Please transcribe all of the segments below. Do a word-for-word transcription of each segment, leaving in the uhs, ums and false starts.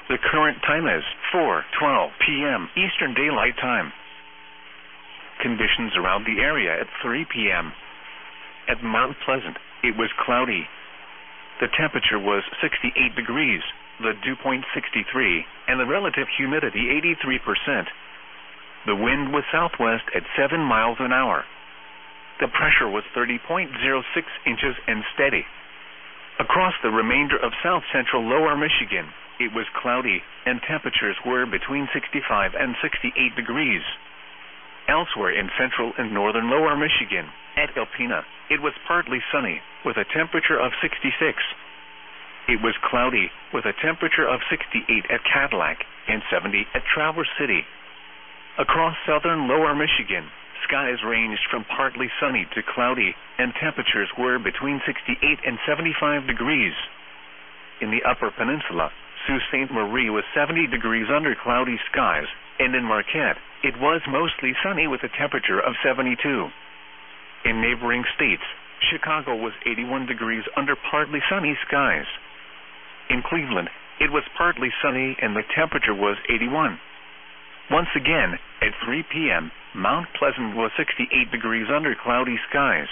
The current time is four twelve p m Eastern Daylight Time. Conditions around the area at three p m At Mount Pleasant, it was cloudy. The temperature was sixty-eight degrees, the dew point sixty-three, and the relative humidity eighty-three percent. The wind was southwest at seven miles an hour. The pressure was thirty point zero six inches and steady. Across the remainder of south-central lower Michigan, it was cloudy, and temperatures were between sixty-five and sixty-eight degrees. Elsewhere in central and northern lower Michigan, at Alpena, it was partly sunny, with a temperature of sixty-six. It was cloudy, with a temperature of sixty-eight at Cadillac and seventy at Traverse City. Across southern lower Michigan, skies ranged from partly sunny to cloudy, and temperatures were between sixty-eight and seventy-five degrees. In the upper peninsula, Sault Ste. Marie was seventy degrees under cloudy skies, and in Marquette, it was mostly sunny with a temperature of seventy-two. In neighboring states, Chicago was eighty-one degrees under partly sunny skies. In Cleveland, it was partly sunny and the temperature was eighty-one. Once again, at three p m, Mount Pleasant was sixty-eight degrees under cloudy skies.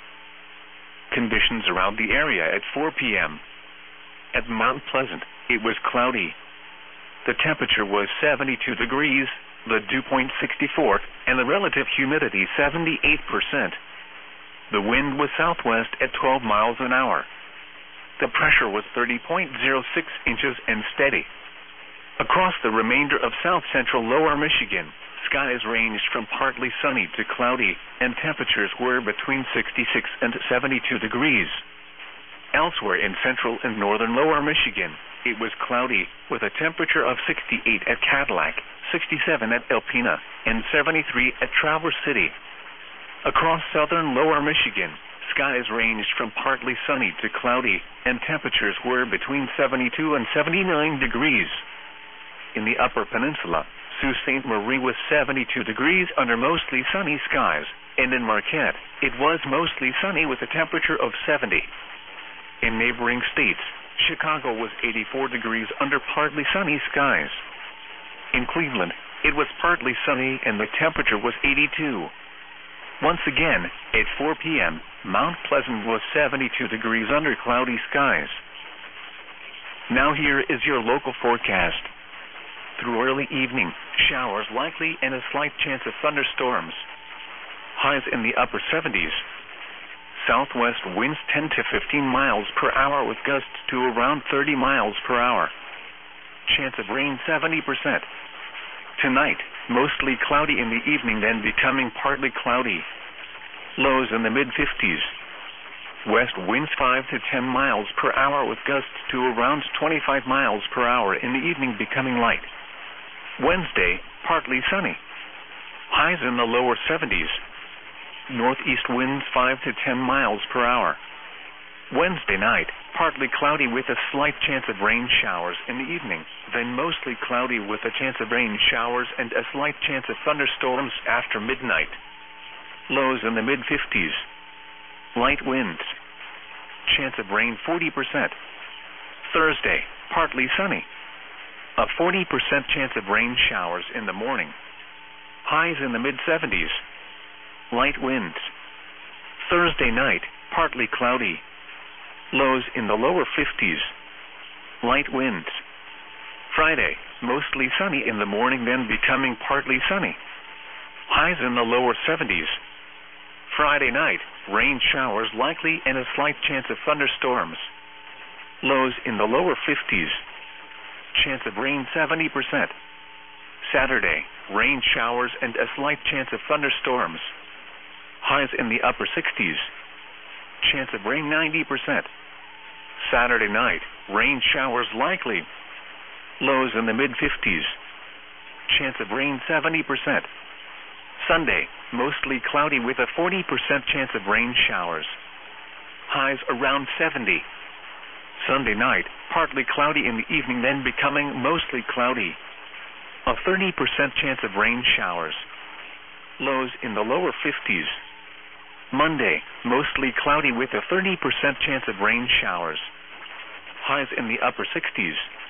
Conditions around the area at four p m At Mount Pleasant, it was cloudy. The temperature was seventy-two degrees, the dew point sixty-four, and the relative humidity seventy-eight percent. The wind was southwest at twelve miles an hour. The pressure was thirty point zero six inches and steady. Across the remainder of south-central lower Michigan, skies ranged from partly sunny to cloudy, and temperatures were between sixty-six and seventy-two degrees. Elsewhere in central and northern lower Michigan, it was cloudy, with a temperature of sixty-eight at Cadillac, sixty-seven at Alpena, and seventy-three at Traverse City. Across southern lower Michigan, skies ranged from partly sunny to cloudy, and temperatures were between seventy-two and seventy-nine degrees. In the upper peninsula, Sault Ste. Marie was seventy-two degrees under mostly sunny skies, and in Marquette, it was mostly sunny with a temperature of seventy. In neighboring states, Chicago was eighty-four degrees under partly sunny skies. In Cleveland, it was partly sunny and the temperature was eighty-two. Once again, at four p m, Mount Pleasant was seventy-two degrees under cloudy skies. Now here is your local forecast. Through early evening, showers likely and a slight chance of thunderstorms. Highs in the upper seventies. Southwest winds ten to fifteen miles per hour with gusts to around thirty miles per hour. Chance of rain seventy percent. Tonight, mostly cloudy in the evening, then becoming partly cloudy. Lows in the mid fifties. West winds five to ten miles per hour with gusts to around twenty-five miles per hour, in the evening becoming light. Wednesday, partly sunny. Highs in the lower seventies. Northeast winds five to ten miles per hour. Wednesday night, partly cloudy with a slight chance of rain showers in the evening, then mostly cloudy with a chance of rain showers and a slight chance of thunderstorms after midnight. Lows in the mid fifties. Light winds. Chance of rain forty percent. Thursday, partly sunny. A forty percent chance of rain showers in the morning. Highs in the mid seventies. Light winds. Thursday night, partly cloudy. Lows in the lower fifties. Light winds. Friday, mostly sunny in the morning, then becoming partly sunny. Highs in the lower seventies. Friday night, rain showers likely and a slight chance of thunderstorms. Lows in the lower fifties. Chance of rain seventy percent. Saturday, rain showers and a slight chance of thunderstorms. Highs in the upper sixties. Chance of rain ninety percent. Saturday night, rain showers likely. Lows in the mid fifties. Chance of rain seventy percent. Sunday, mostly cloudy with a forty percent chance of rain showers. Highs around seventy. Sunday night, partly cloudy in the evening, then becoming mostly cloudy. A thirty percent chance of rain showers. Lows in the lower fifties. Monday, mostly cloudy with a thirty percent chance of rain showers. Highs in the upper sixties.